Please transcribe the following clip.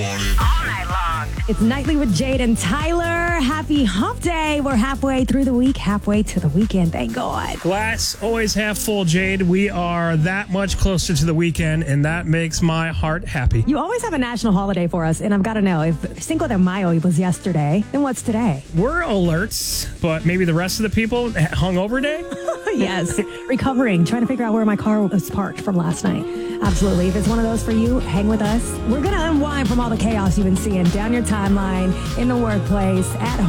All night long. It's Nightly with Jade and Tyler. Happy hump day. We're halfway through the week, halfway to the weekend. Thank God. Glass always half full, Jade. We are that much closer to the weekend, and that makes my heart happy. You always have a national holiday for us, and I've got to know, if Cinco de Mayo was yesterday, then what's today? We're alerts, but maybe the rest of the people, hungover day? Yes. Recovering, trying to figure out where my car was parked from last night. Absolutely. If it's one of those for you, hang with us. We're going to unwind from all the chaos you've been seeing down your timeline, in the workplace, at home.